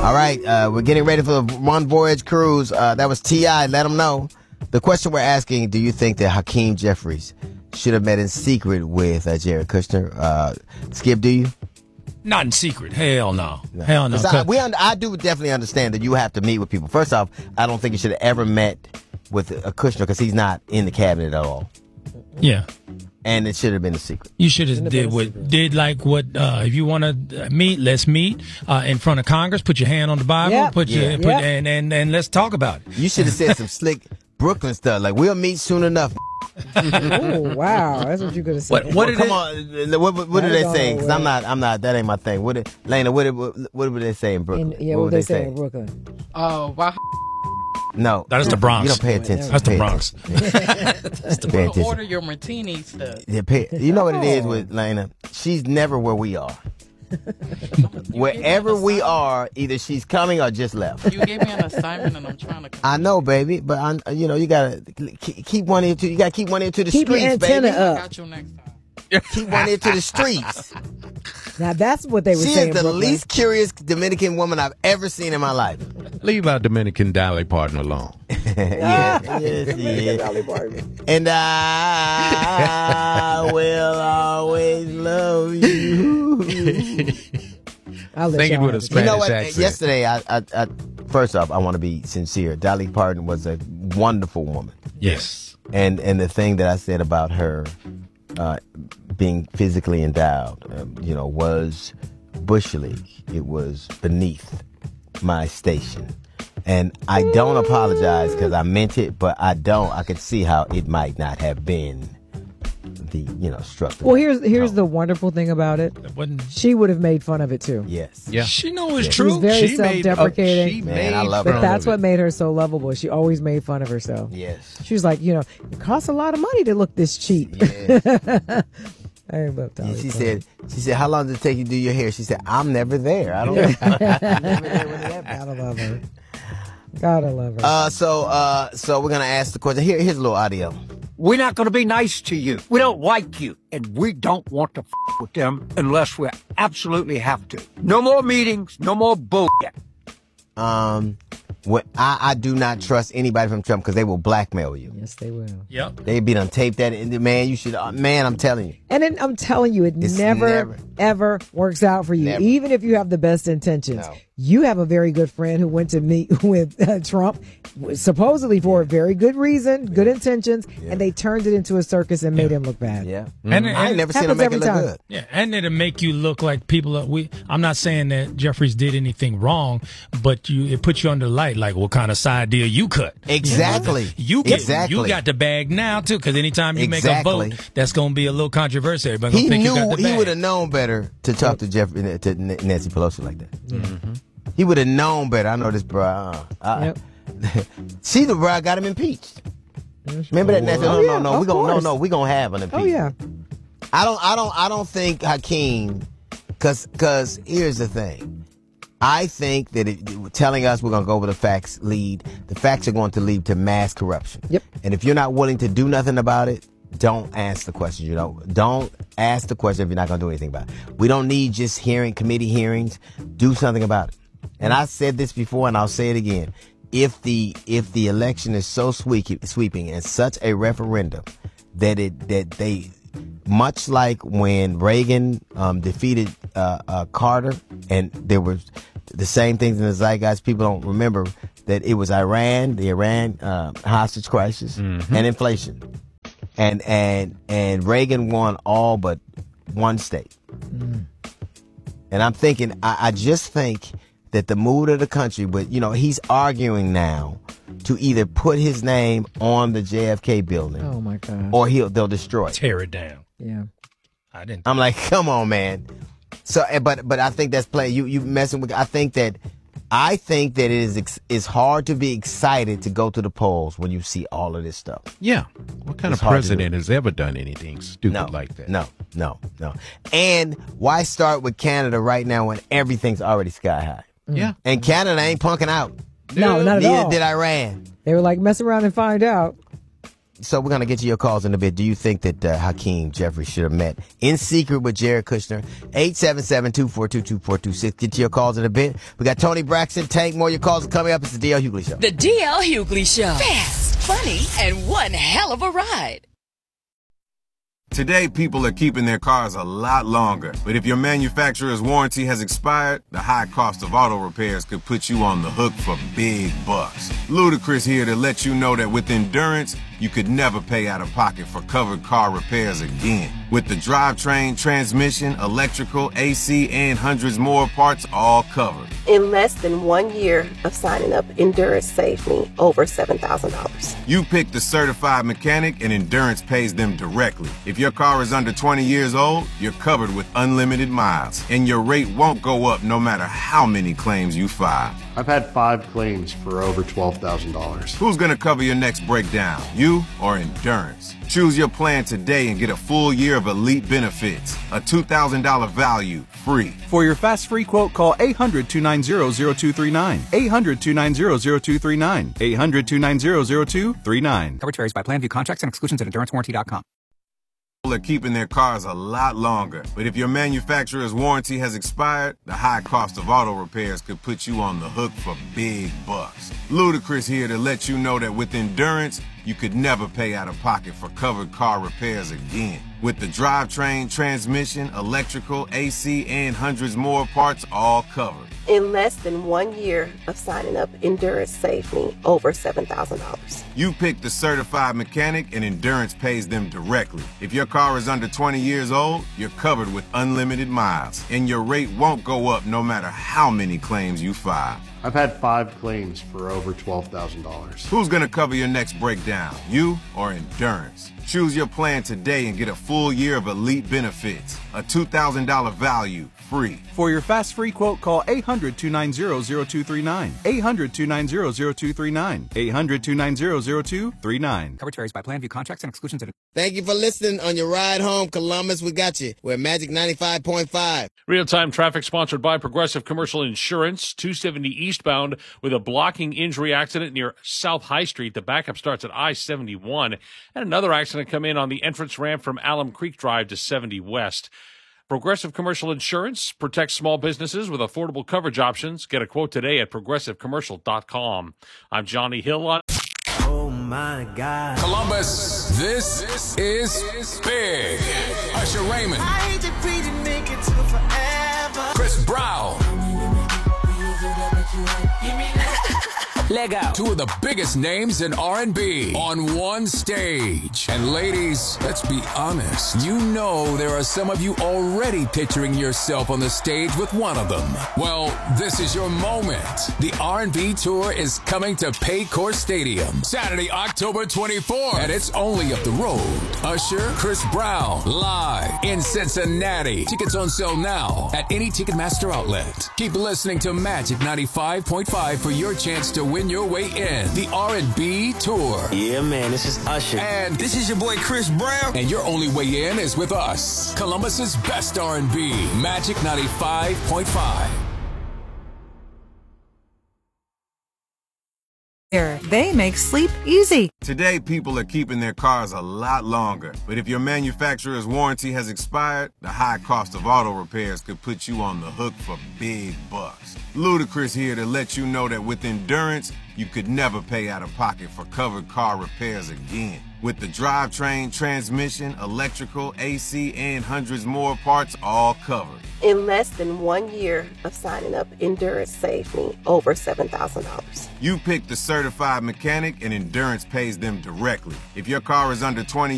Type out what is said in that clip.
All right, we're getting ready for the One Voyage cruise. That was T.I. Let them know. The question we're asking, do you think that Hakeem Jeffries should have met in secret with Jared Kushner? Skip, do you? Not in secret. Hell no. Hell no. I do definitely understand that you have to meet with people. First off, I don't think you should have ever met with a Kushner because he's not in the cabinet at all. Yeah. And it should have been a secret. You should have did like what if you want to meet, let's meet in front of Congress. Put your hand on the Bible. And let's talk about it. You should have said some slick Brooklyn stuff like we'll meet soon enough. Oh wow, that's what you could have said. What did they say? Because I'm not. That ain't my thing. Lena? What would they say in Brooklyn? What would they say in Brooklyn? Oh, wow. No, that is the Bronx. You don't pay attention. That's the Bronx. That's the Bronx. Order your martini stuff. You know what it is with Lena? She's never where we are. Wherever we are, either she's coming or just left. You gave me an assignment, and I'm trying to. I know, baby, but you gotta keep one ear to. You gotta keep one ear to the streets, baby. Keep your antenna up. I got you next time. Keep one ear to the streets. Now that's what they were saying. She is the least curious Dominican woman I've ever seen in my life. Leave our Dominican Dolly Parton alone. Yes, and I will always love you. Sing it with a Spanish accent. Yesterday, I first off, I want to be sincere. Dolly Parton was a wonderful woman. Yes. And the thing that I said about her being physically endowed, was Bush League. It was beneath my station. And I don't apologize because I meant it, but I could see how it might not have been the, structure. Well, here's the wonderful thing about it. She would have made fun of it too. Yes. Yeah. She knows it's true. She's very self-deprecating. I love her. But that's what made her so lovable. She always made fun of herself. Yes. She was like, it costs a lot of money to look this cheap. Yes. I love Dolly. She said, how long does it take you to do your hair? She said, I'm never there. I don't know. Gotta love her. Gotta love her. So we're gonna ask the question. Here's a little audio. We're not going to be nice to you. We don't like you. And we don't want to with them unless we absolutely have to. No more meetings. No more bullshit. I do not trust anybody from Trump because they will blackmail you. Yes, they will. Yep. They be done tape that. Man, you should. Man, I'm telling you. And then I'm telling you, it's never, ever works out for you. Never. Even if you have the best intentions. No. You have a very good friend who went to meet with Trump, supposedly for a very good reason, good intentions, and they turned it into a circus and made him look bad. Yeah. And I ain't never seen him make it look good. Yeah, and it'll make you look like people. I'm not saying that Jeffries did anything wrong, but it puts you under the light. Like, what kind of side deal you cut? Exactly. You got the bag now too, because anytime you make a vote, that's going to be a little controversial. Everybody He think knew you got the bag. He would have known better to talk to Nancy Pelosi like that. Mm-hmm. He would have known better. I know this, bro. See, the bro got him impeached. Remember that? Nancy? No. We gonna have an impeachment. Oh yeah. I don't think Hakeem, because here's the thing. I think that telling us we're going to go over the facts the facts are going to lead to mass corruption. Yep. And if you're not willing to do nothing about it, don't ask the question. Don't ask the question if you're not going to do anything about it. We don't need just committee hearings. Do something about it. And I said this before, and I'll say it again. If the election is so sweeping and such a referendum that they, much like when Reagan defeated Carter, and there were the same things in the zeitgeist. People don't remember that it was the Iran hostage crisis and inflation, and Reagan won all but one state. And I'm thinking, I just think that the mood of the country, but he's arguing now to either put his name on the JFK building, oh my God, or they'll destroy it, tear it down. Yeah, I'm like, come on, man. So, but I think that's playing. You messing with. I think that it's hard to be excited to go to the polls when you see all of this stuff. Yeah, what kind of president has ever done anything stupid like that? No. And why start with Canada right now when everything's already sky high? Yeah, and Canada ain't punking out. No, not at all. Neither did Iran. They were like, mess around and find out. So we're going to get to your calls in a bit. Do you think that Hakeem Jeffrey should have met in secret with Jared Kushner? 877-242-2426. Get to your calls in a bit. We got Tony Braxton, Tank. More of your calls are coming up. It's the D.L. Hughley Show. The D.L. Hughley Show. Fast, funny, and one hell of a ride. Today, people are keeping their cars a lot longer. But if your manufacturer's warranty has expired, the high cost of auto repairs could put you on the hook for big bucks. Ludacris here to let you know that with Endurance, you could never pay out of pocket for covered car repairs again. With the drivetrain, transmission, electrical, AC, and hundreds more parts all covered. In less than 1 year of signing up, Endurance saved me over $7,000. You pick the certified mechanic and Endurance pays them directly. If your car is under 20 years old, you're covered with unlimited miles. And your rate won't go up no matter how many claims you file. I've had 5 claims for over $12,000. Who's going to cover your next breakdown, you or Endurance? Choose your plan today and get a full year of elite benefits. A $2,000 value, free. For your fast free quote, call 800-290-0239. 800-290-0239. 800-290-0239. Coverage varies by plan. View contracts and exclusions at EnduranceWarranty.com. Are keeping their cars a lot longer. But if your manufacturer's warranty has expired, the high cost of auto repairs could put you on the hook for big bucks. Ludacris here to let you know that with Endurance, you could never pay out of pocket for covered car repairs again. With the drivetrain, transmission, electrical, AC, and hundreds more parts all covered. In less than 1 year of signing up, Endurance saved me over $7,000. You pick the certified mechanic and Endurance pays them directly. If your car is under 20 years old, you're covered with unlimited miles. And your rate won't go up no matter how many claims you file. I've had 5 claims for over $12,000. Who's going to cover your next breakdown, you or Endurance? Choose your plan today and get a full year of elite benefits. A $2,000 value, free. For your fast free quote, call 800-290-0239. 800-290-0239. 800-290-0239. Coverage varies by plan. View contracts and exclusions at... Thank you for listening on your ride home, Columbus. We got you. We're Magic 95.5. Real-time traffic sponsored by Progressive Commercial Insurance. 270 eastbound with a blocking injury accident near South High Street. The backup starts at I-71. And another accident come in on the entrance ramp from Alum Creek Drive to 70 West. Progressive Commercial Insurance protects small businesses with affordable coverage options. Get a quote today at progressivecommercial.com. I'm Johnny Hill on... Oh my God. Columbus, this is big. Usher Raymond. I hate to be the nigga till forever. Chris Brown. Leg out. 2 of the biggest names in R&B on one stage. And ladies, let's be honest. You know there are some of you already picturing yourself on the stage with one of them. Well, this is your moment. The R&B tour is coming to Paycor Stadium Saturday, October 24th. And it's only up the road. Usher, Chris Brown, live in Cincinnati. Tickets on sale now at any Ticketmaster outlet. Keep listening to Magic 95.5 for your chance to win your way in the R&B tour. Yeah, man, this is Usher. And this is your boy Chris Brown. And your only way in is with us. Columbus's best R&B, Magic 95.5. They make sleep easy. Today, people are keeping their cars a lot longer. But if your manufacturer's warranty has expired, the high cost of auto repairs could put you on the hook for big bucks. Ludacris here to let you know that with Endurance, you could never pay out of pocket for covered car repairs again. With the drivetrain, transmission, electrical, AC, and hundreds more parts all covered. In less than 1 year of signing up, Endurance saved me over $7,000. You pick the certified mechanic and Endurance pays them directly. If your car is under 20